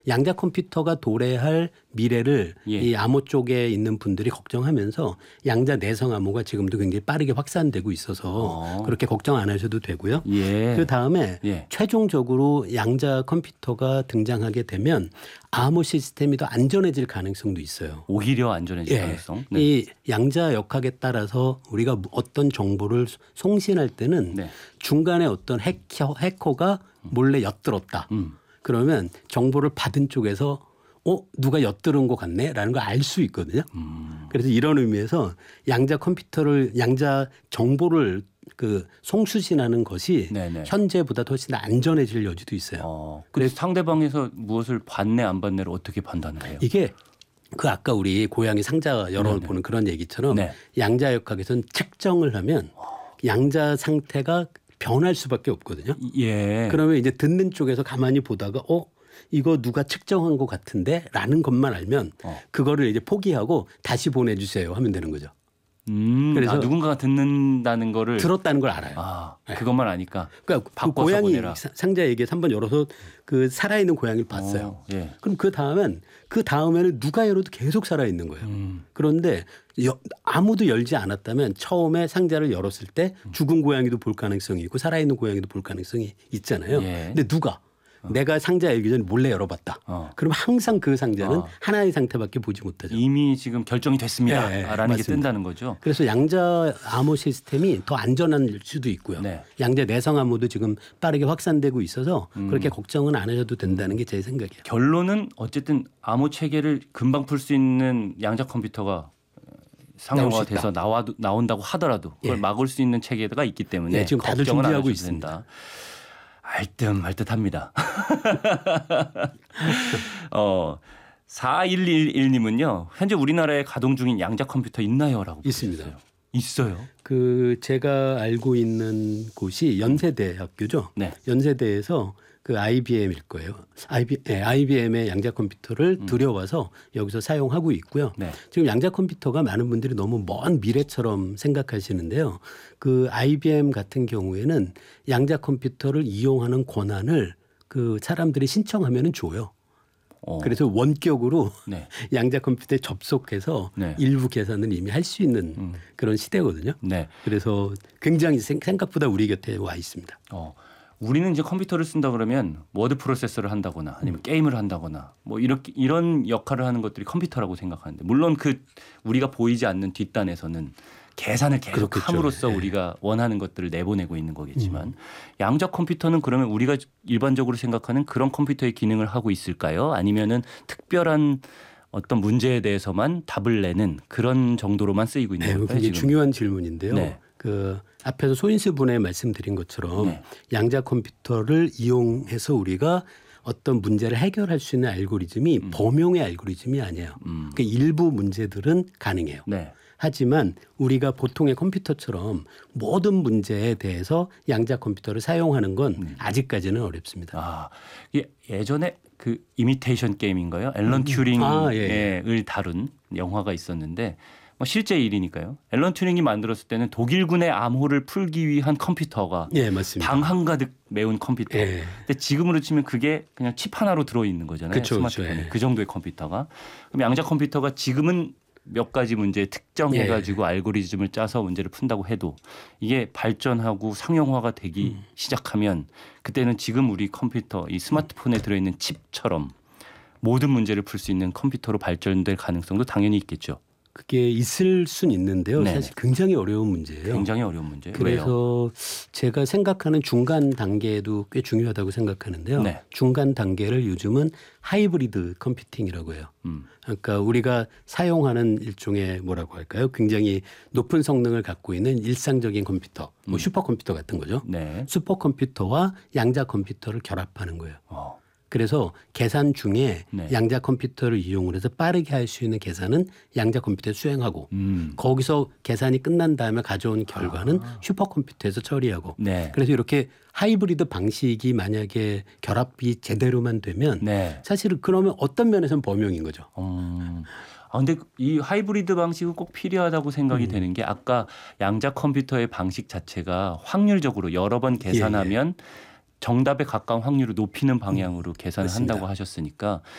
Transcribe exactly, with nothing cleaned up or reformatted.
양자 컴퓨터가 도래할 미래를 예. 이 암호 쪽에 있는 분들이 걱정하면서 양자 내성 암호가 지금도 굉장히 빠르게 확산되고 있어서 어. 그렇게 걱정 안 하셔도 되고요. 예. 그 다음에 예. 최종적으로 양자 컴퓨터가 등장하게 되면 암호 시스템이 더 안전해질 가능성도 있어요. 오히려 안전해질 예. 가능성. 네. 이 양자 역학에 따라서 우리가 어떤 정보를 송신할 때는 네. 중간에 어떤 해커, 해커가 몰래 엿들었다. 음. 그러면 정보를 받은 쪽에서 어 누가 엿들은 것 같네라는 걸 알 수 있거든요. 음. 그래서 이런 의미에서 양자 컴퓨터를 양자 정보를 그 송수신하는 것이 네네. 현재보다 훨씬 안전해질 여지도 있어요. 어. 그래서 상대방에서 무엇을 받네 안 받네를 어떻게 판단을 해요? 이게 그 아까 우리 고양이 상자 열어보는 그런 얘기처럼 네. 양자 역학에서는 측정을 하면 양자 상태가 변할 수밖에 없거든요. 예. 그러면 이제 듣는 쪽에서 가만히 보다가 어 이거 누가 측정한 것 같은데 라는 것만 알면 어. 그거를 이제 포기하고 다시 보내주세요 하면 되는 거죠. 음, 그래서 아, 누군가가 듣는다는 거를 들었다는 걸 알아요. 아, 그것만 아니까. 그러니까 그 바꿔서 고양이 보내라. 사- 상자 얘기에 한번 열어서 그 살아있는 고양이를 봤어요. 어, 예. 그럼 그 다음엔 그 다음에는 누가 열어도 계속 살아있는 거예요. 음. 그런데 여- 아무도 열지 않았다면 처음에 상자를 열었을 때 죽은 고양이도 볼 가능성이 있고 살아있는 고양이도 볼 가능성이 있잖아요. 예. 근데 누가 내가 상자 열기 전에 몰래 열어봤다. 어. 그럼 항상 그 상자는 어. 하나의 상태밖에 보지 못하죠. 이미 지금 결정이 됐습니다. 네, 라는 게 맞습니다. 뜬다는 거죠. 그래서 양자 암호 시스템이 더 안전한 수도 있고요. 네. 양자 내성 암호도 지금 빠르게 확산되고 있어서 음. 그렇게 걱정은 안 하셔도 된다는 게 제 생각이에요. 결론은 어쨌든 암호 체계를 금방 풀 수 있는 양자 컴퓨터가 상용화가 나올 수 있다. 돼서 나와 나온다고 하더라도 그걸 예. 막을 수 있는 체계가 있기 때문에 네, 지금 다들 걱정은 안 준비하고 하셔도 있습니다. 된다. 알듯말듯합니다. 어, 사일일일님은요. 현재 우리나라에 가동 중인 양자 컴퓨터 있나요?라고 있습니다. 보셨어요. 있어요. 그 제가 알고 있는 곳이 연세대학교죠. 네. 연세대에서 그 아이비엠일 거예요. 아이비, 네, 아이비엠의 양자 컴퓨터를 음. 들여와서 여기서 사용하고 있고요. 네. 지금 양자 컴퓨터가 많은 분들이 너무 먼 미래처럼 생각하시는데요. 그 아이비엠 같은 경우에는 양자 컴퓨터를 이용하는 권한을 그 사람들이 신청하면은 줘요. 어. 그래서 원격으로 네. 양자 컴퓨터에 접속해서 네. 일부 계산을 이미 할 수 있는 음. 그런 시대거든요. 네. 그래서 굉장히 생- 생각보다 우리 곁에 와 있습니다. 어, 우리는 이제 컴퓨터를 쓴다 그러면 워드 프로세서를 한다거나 아니면 음. 게임을 한다거나 뭐 이렇게 이런 역할을 하는 것들이 컴퓨터라고 생각하는데 물론 그 우리가 보이지 않는 뒷단에서는 계산을 계속 그렇겠죠. 함으로써 네. 우리가 원하는 것들을 내보내고 있는 거겠지만 음. 양자 컴퓨터는 그러면 우리가 일반적으로 생각하는 그런 컴퓨터의 기능을 하고 있을까요? 아니면은 특별한 어떤 문제에 대해서만 답을 내는 그런 정도로만 쓰이고 있는 네, 걸까요? 굉장히 지금? 중요한 질문인데요. 네. 그 앞에서 소인수 분에 말씀드린 것처럼 네. 양자 컴퓨터를 이용해서 우리가 어떤 문제를 해결할 수 있는 알고리즘이 음. 범용의 알고리즘이 아니에요. 음. 그 일부 문제들은 가능해요. 네. 하지만 우리가 보통의 컴퓨터처럼 모든 문제에 대해서 양자 컴퓨터를 사용하는 건 음. 아직까지는 어렵습니다. 아, 이게 예전에 그 이미테이션 게임인가요? 앨런 튜링을 아, 예, 다룬 영화가 있었는데 뭐 실제 일이니까요. 앨런 튜링이 만들었을 때는 독일군의 암호를 풀기 위한 컴퓨터가 예, 맞습니다. 방 한가득 메운 컴퓨터. 예. 근데 지금으로 치면 그게 그냥 칩 하나로 들어있는 거잖아요. 그쵸, 스마트폰에. 그쵸, 예. 그 정도의 컴퓨터가. 그럼 양자 컴퓨터가 지금은 몇 가지 문제 특정해가지고 알고리즘을 짜서 문제를 푼다고 해도 이게 발전하고 상용화가 되기 음. 시작하면 그때는 지금 우리 컴퓨터 이 스마트폰에 들어있는 칩처럼 모든 문제를 풀 수 있는 컴퓨터로 발전될 가능성도 당연히 있겠죠. 그게 있을 순 있는데요. 네네. 사실 굉장히 어려운 문제예요. 굉장히 어려운 문제예요. 그래서 왜요? 제가 생각하는 중간 단계도 꽤 중요하다고 생각하는데요. 네. 중간 단계를 요즘은 하이브리드 컴퓨팅이라고 해요. 음. 그러니까 우리가 사용하는 일종의 뭐라고 할까요? 굉장히 높은 성능을 갖고 있는 일상적인 컴퓨터, 뭐 음. 슈퍼컴퓨터 같은 거죠. 네. 슈퍼컴퓨터와 양자 컴퓨터를 결합하는 거예요. 어. 그래서 계산 중에 네. 양자 컴퓨터를 이용을 해서 빠르게 할 수 있는 계산은 양자 컴퓨터에 수행하고 음. 거기서 계산이 끝난 다음에 가져온 결과는 아. 슈퍼컴퓨터에서 처리하고 네. 그래서 이렇게 하이브리드 방식이 만약에 결합이 제대로만 되면 네. 사실은 그러면 어떤 면에서는 범용인 거죠. 음. 아, 근데 이 하이브리드 방식은 꼭 필요하다고 생각이 음. 되는 게 아까 양자 컴퓨터의 방식 자체가 확률적으로 여러 번 계산하면 정답에 가까운 확률을 높이는 방향으로 계산을 맞습니다. 한다고 하셨으니까